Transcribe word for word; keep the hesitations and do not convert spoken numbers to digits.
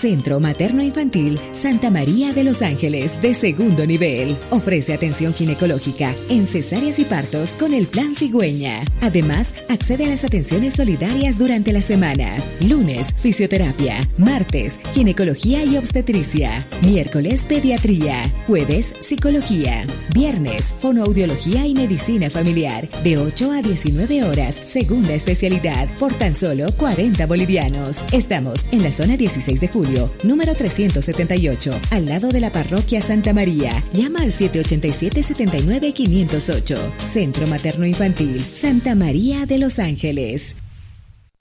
Centro Materno Infantil Santa María de los Ángeles de segundo nivel. Ofrece atención ginecológica en cesáreas y partos con el Plan Cigüeña. Además, accede a las atenciones solidarias durante la semana. Lunes, fisioterapia. Martes, ginecología y obstetricia. Miércoles, pediatría. Jueves, psicología. Viernes, fonoaudiología y medicina familiar. De ocho a diecinueve horas, segunda especialidad, por tan solo cuarenta bolivianos. Estamos en la zona dieciséis de julio, número trescientos setenta y ocho, al lado de la parroquia Santa María. Llama al siete ocho siete, siete nueve cinco cero ocho. Centro Materno Infantil Santa María de los Ángeles.